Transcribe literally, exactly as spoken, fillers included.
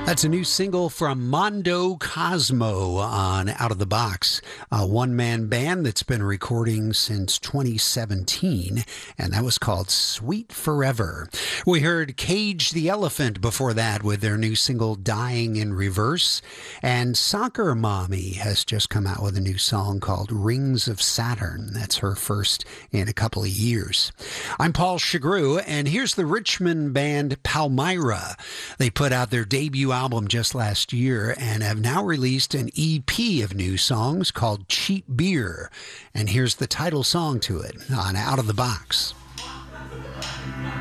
That's a new single from Mondo Cosmo on Out of the Box, a one-man band that's been recording since twenty seventeen, and that was called Sweet Forever. We heard Cage the Elephant before that with their new single Dying in Reverse, and Soccer Mommy has just come out with a new song called Rings of Saturn. That's her first in a couple of years. I'm Paul Chagru, and here's the Richmond band Palmyra. They put out their debut album just last year and have now released an E P of new songs called Cheap Beer. And here's the title song to it on Out of the Box.